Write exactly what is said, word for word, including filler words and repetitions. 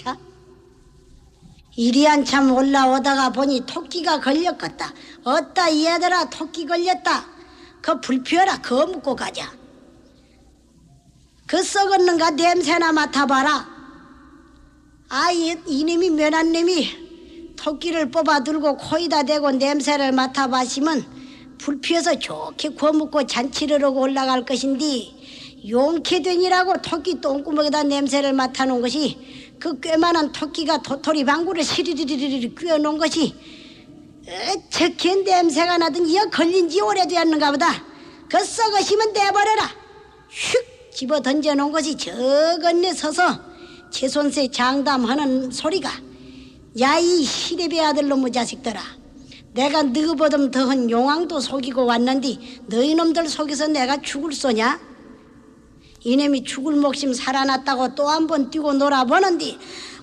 차 이리 한참 올라오다가 보니 토끼가 걸렸겠다. 어따 이 얘들아 토끼 걸렸다. 그 불피워라 그거 묻고 가자. 그 썩었는가 냄새나 맡아봐라. 아 이, 이놈이 면한님이 토끼를 뽑아 들고 코에다 대고 냄새를 맡아봐시면 불피워서 좋게 구워 먹고 잔치를 하고 올라갈 것인데 용케 되니라고 토끼 똥구멍에다 냄새를 맡아놓은 것이 그 꿰만한 토끼가 도토리 방구를 시리리리리 꿰어놓은 것이 어떻게 냄새가 나든 이어 걸린 지 오래되었는가 보다. 그 썩으시면 내버려라. 휙 집어 던져놓은 것이 저 건네 서서 채손새 장담하는 소리가 야 이 시래배 아들 놈의 자식들아 내가 너보다 더한 용왕도 속이고 왔는데 너희 놈들 속여서 내가 죽을 쏘냐? 이놈이 죽을 목심 살아났다고 또 한 번 뛰고 놀아보는디